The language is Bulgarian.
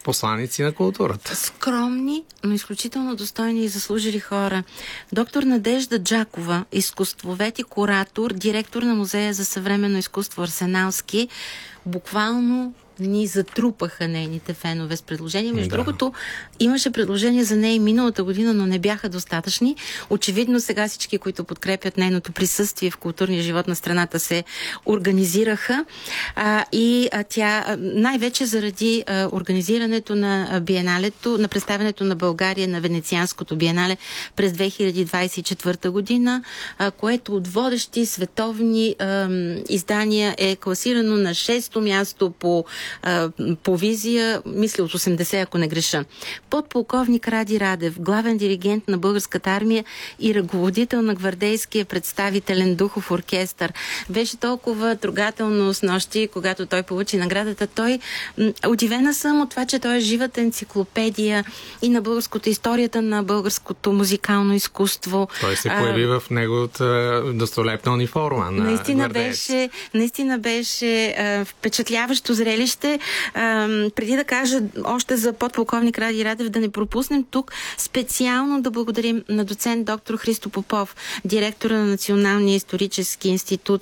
посланици на културата. Скромни, но изключително достойни и заслужили хора. Доктор Надежда Джакова, изкуствовед и куратор, директор на Музея за съвременно изкуство Арсеналски, буквално ни затрупаха нейните фенове с предложения. Между другото, имаше предложения за нея и миналата година, но не бяха достатъчни. Очевидно сега всички, които подкрепят нейното присъствие в културния живот на страната, се организираха. Тя най-вече заради организирането на биеналето, на представянето на България на Венецианското биенале през 2024 година, което от водещи световни издания е класирано на 6-то място по визия, мисля от 80, ако не греша. Подполковник Ради Радев, главен диригент на Българската армия и ръководител на гвардейския представителен духов оркестър. Беше толкова трогателно с нощи, когато той получи наградата. Удивена съм от това, че той е живата енциклопедия и на българското, историята на българското музикално изкуство. Той се появи в неговата достолепна униформа на наистина беше впечатляващо зрелище. Преди да кажа още за подполковник Ради Радев, да не пропуснем тук специално да благодарим на доцент доктор Христо Попов, директора на Националния исторически институт